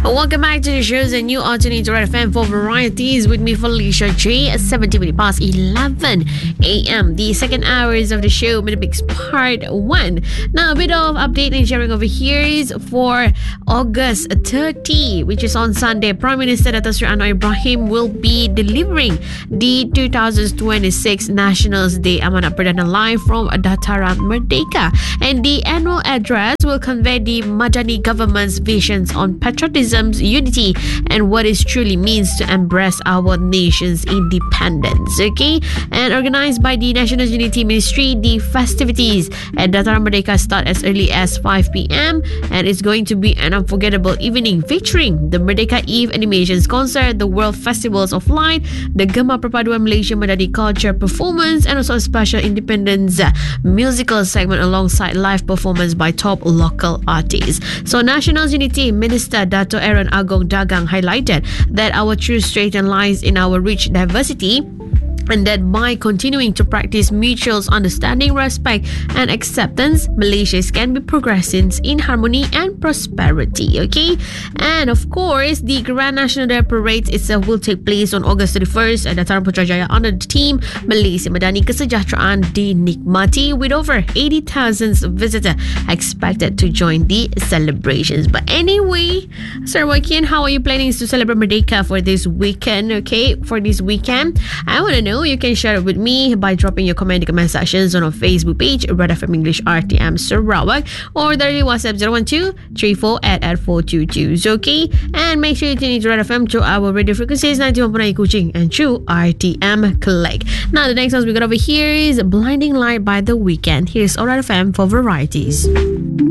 Welcome back to the shows, and you are tuning to Red FM for Varieties with me, Felicia J. 70 past 11 a.m. The second hours of the show, Minipix Part 1. Now, a bit of update and sharing over here is for August 30, which is on Sunday. Prime Minister Dato' Sri Anwar Ibrahim will be delivering the 2026 Nationals Day Amanat Perdana live from Dataran Merdeka. And the annual address will convey the Madani government's visions on patriotism's unity and what it truly means to embrace our nation's independence. Okay, and organized by the National Unity Ministry, the festivities at Dataran Merdeka start as early as 5 p.m. and it's going to be an unforgettable evening featuring the Merdeka Eve Animations Concert, the World Festivals of Light, the Gemar Perpaduan Malaysia Madani Culture Performance, and also a special independence musical segment alongside live performance by top local artists. So National Unity Minister Dato' Aaron Agong Dagang highlighted that our true strength lies in our rich diversity, and that by continuing to practice mutual understanding, respect and acceptance, Malaysia can be progressing in harmony and prosperity. Okay, and of course the Grand National Day Parade itself will take place on August 31st at Dataran Putrajaya under the theme Malaysia Madani Kesejahteraan Dinikmati, with over 80,000 visitors expected to join the celebrations. But anyway, Sir Joaquin, how are you planning to celebrate Merdeka for this weekend? Okay, for this weekend, I want to know. You can share it with me by dropping your comment in the comment sections on our Facebook page, Red FM English RTM Sarawak, or directly WhatsApp 012-34 at 422. Okay, and make sure you tune into Red FM to our radio frequencies 91.9 Kuching and True RTM Click. Now the next song we got over here is Blinding Light by The Weeknd. Here's Red FM for Varieties.